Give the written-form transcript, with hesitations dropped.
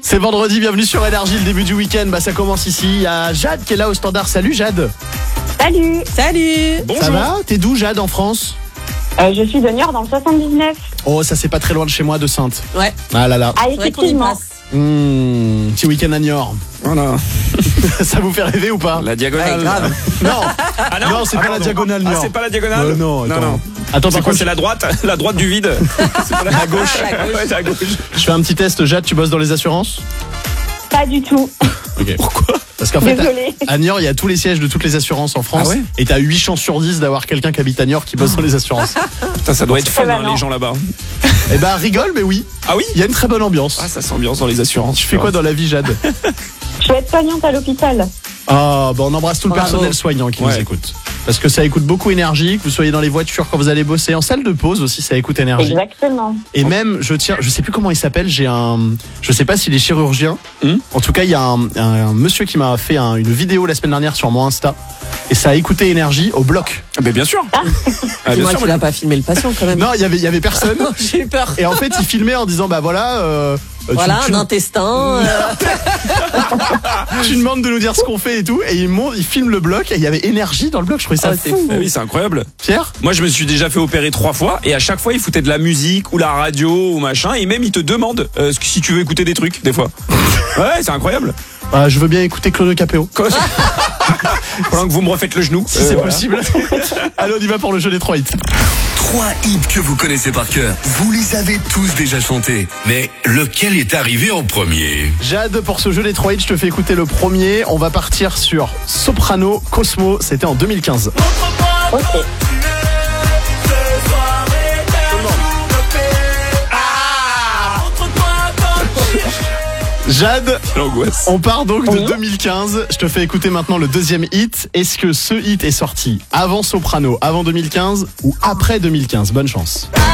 C'est vendredi, bienvenue sur Énergie, le début du week-end. Ça commence ici. Il y a Jade qui est là au standard. Salut Jade. Salut. Bonjour. Ça va? T'es d'où Jade en France? Je suis de Niort dans le 79. Oh, ça c'est pas très loin de chez moi, de Sainte. Ouais. Ah là là. Ah, Faudrait qu'on y effectivement. passe. Petit week-end à Niort. Voilà. Ça vous fait rêver ou pas? La diagonale. Ouais, grave. Non. Ah Non, c'est pas la diagonale Niort. Ah, c'est pas la diagonale. Non, attends. non. Attends, C'est par quoi? contre, C'est la droite du vide. C'est pas à gauche. Ouais, c'est à gauche. Je fais un petit test. Jade, tu bosses dans les assurances? Pas du tout. Pourquoi? Parce qu'en fait, Désolée. à Niort, il y a tous les sièges de toutes les assurances en France. Ah ouais? Et t'as 8 chances sur 10 d'avoir quelqu'un qui habite à Niort qui bosse dans les assurances. Putain, ça doit être fun, bah non. les gens là-bas. Eh ben, rigole, mais oui. Ah oui? Il y a une très bonne ambiance. Ah, ça s'ambiance dans les assurances. Tu fais quoi dans la vie, Jade? Je vais être soignante à l'hôpital. Ah, on embrasse tout le Bravo. personnel soignant qui nous Ouais. écoute. Parce que ça écoute beaucoup Énergie, que vous soyez dans les voitures quand vous allez bosser, en salle de pause aussi, ça écoute Énergie. Exactement. Et même, je sais plus comment il s'appelle, je sais pas s'il est chirurgien. En tout cas, il y a un monsieur qui m'a fait une vidéo la semaine dernière sur mon Insta. Et ça a écouté Énergie au bloc. Mais bien sûr. Ah, bien Dis-moi sûr. qu'il a pas filmé le patient quand même. Non, il y avait personne. J'ai eu peur. Et en fait, il filmait en disant, Voilà, tu un intestin. tu demandes de nous dire ce qu'on fait et tout. Et il filme le bloc et il y avait Énergie dans le bloc. Je trouvais ça Ah, c'est fou. Ah oui, c'est incroyable. Pierre? Moi, je me suis déjà fait opérer 3 fois et à chaque fois, ils foutaient de la musique ou la radio ou machin et même ils te demandent si tu veux écouter des trucs des fois. Ouais, c'est incroyable. Je veux bien écouter Claude Capéo. Pendant que vous me refaites le genou. Si c'est Voilà. possible. Allez, on y va pour le jeu des 3 hits. 3 hits que vous connaissez par cœur. Vous les avez tous déjà chantés. Mais lequel est arrivé en premier? Jade, pour ce jeu des 3 hits, je te fais écouter le premier. On va partir sur Soprano, Cosmo. C'était en 2015. Ok. Jade, L'angoisse. on part donc de Oui. 2015. Je te fais écouter maintenant le deuxième hit. Est-ce que ce hit est sorti avant Soprano, avant 2015 ou après 2015? Bonne chance.